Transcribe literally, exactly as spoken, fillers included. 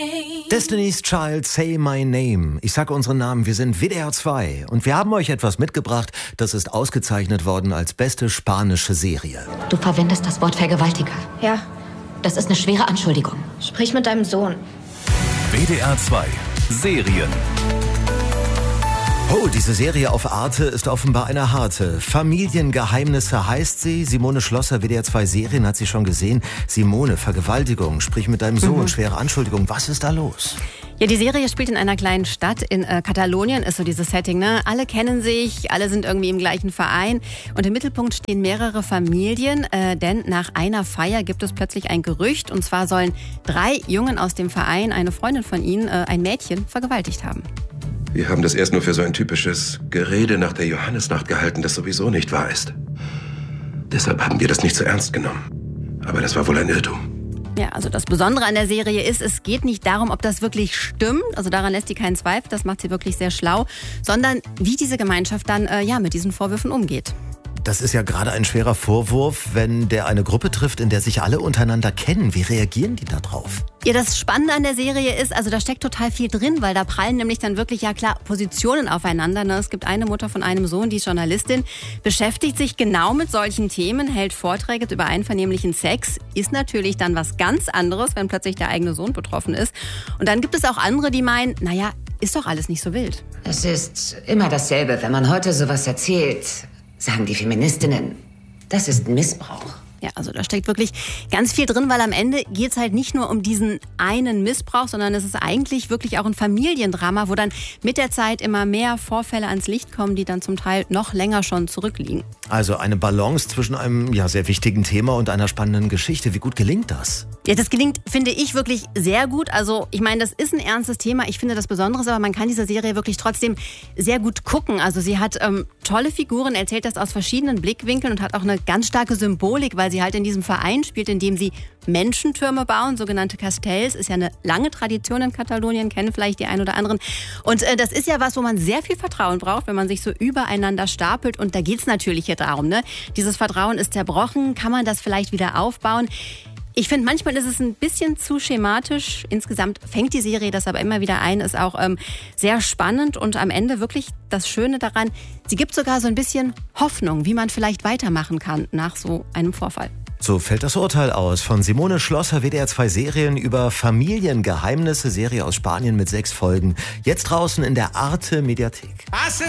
Destiny's Child, Say My Name. Ich sage unseren Namen, wir sind W D R zwei und wir haben euch etwas mitgebracht, das ist ausgezeichnet worden als beste spanische Serie. Du verwendest das Wort Vergewaltiger. Ja. Das ist eine schwere Anschuldigung. Sprich mit deinem Sohn. W D R zwei Serien. Oh, diese Serie auf Arte ist offenbar eine harte. Familiengeheimnisse heißt sie. Simone Schlosser, W D R zwei Serien, hat sie schon gesehen. Simone, Vergewaltigung, sprich mit deinem Sohn, mhm. schwere Anschuldigung. Was ist da los? Ja, die Serie spielt in einer kleinen Stadt in äh, Katalonien, ist so dieses Setting, ne? Alle kennen sich, alle sind irgendwie im gleichen Verein und im Mittelpunkt stehen mehrere Familien, äh, denn nach einer Feier gibt es plötzlich ein Gerücht und zwar sollen drei Jungen aus dem Verein, eine Freundin von ihnen, äh, ein Mädchen vergewaltigt haben. Wir haben das erst nur für so ein typisches Gerede nach der Johannisnacht gehalten, das sowieso nicht wahr ist. Deshalb haben wir das nicht so ernst genommen. Aber das war wohl ein Irrtum. Ja, also das Besondere an der Serie ist, es geht nicht darum, ob das wirklich stimmt, also daran lässt sie keinen Zweifel, das macht sie wirklich sehr schlau, sondern wie diese Gemeinschaft dann äh, ja, mit diesen Vorwürfen umgeht. Das ist ja gerade ein schwerer Vorwurf, wenn der eine Gruppe trifft, in der sich alle untereinander kennen. Wie reagieren die da drauf? Ja, das Spannende an der Serie ist, also da steckt total viel drin, weil da prallen nämlich dann wirklich, ja klar, Positionen aufeinander. Ne? Es gibt eine Mutter von einem Sohn, die ist Journalistin, beschäftigt sich genau mit solchen Themen, hält Vorträge über einvernehmlichen Sex, ist natürlich dann was ganz anderes, wenn plötzlich der eigene Sohn betroffen ist. Und dann gibt es auch andere, die meinen, naja, ist doch alles nicht so wild. Es ist immer dasselbe, wenn man heute sowas erzählt, sagen die Feministinnen, das ist Missbrauch. Ja, also da steckt wirklich ganz viel drin, weil am Ende geht es halt nicht nur um diesen einen Missbrauch, sondern es ist eigentlich wirklich auch ein Familiendrama, wo dann mit der Zeit immer mehr Vorfälle ans Licht kommen, die dann zum Teil noch länger schon zurückliegen. Also eine Balance zwischen einem ja, sehr wichtigen Thema und einer spannenden Geschichte. Wie gut gelingt das? Ja, das gelingt, finde ich, wirklich sehr gut. Also ich meine, das ist ein ernstes Thema. Ich finde das Besonderes, aber man kann diese Serie wirklich trotzdem sehr gut gucken. Also sie hat ähm, tolle Figuren, erzählt das aus verschiedenen Blickwinkeln und hat auch eine ganz starke Symbolik, weil sie halt in diesem Verein spielt, in dem sie Menschentürme bauen, sogenannte Castells. Ist ja eine lange Tradition in Katalonien, kennen vielleicht die einen oder anderen. Und äh, das ist ja was, wo man sehr viel Vertrauen braucht, wenn man sich so übereinander stapelt. Und da geht es natürlich hier darum, ne? Dieses Vertrauen ist zerbrochen, kann man das vielleicht wieder aufbauen? Ich finde, manchmal ist es ein bisschen zu schematisch. Insgesamt fängt die Serie das aber immer wieder ein, ist auch ähm, sehr spannend und am Ende wirklich das Schöne daran, sie gibt sogar so ein bisschen Hoffnung, wie man vielleicht weitermachen kann nach so einem Vorfall. So fällt das Urteil aus von Simone Schlosser, W D R zwei Serien über Familiengeheimnisse, Serie aus Spanien mit sechs Folgen. Jetzt draußen in der Arte Mediathek.